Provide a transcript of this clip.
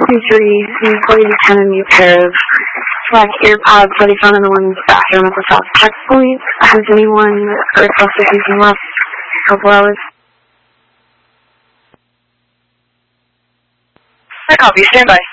4010 a new pair of black earpods that he found in the women's bathroom at the South Checkpoint. Has anyone requested using last couple hours? I copy. Stand by.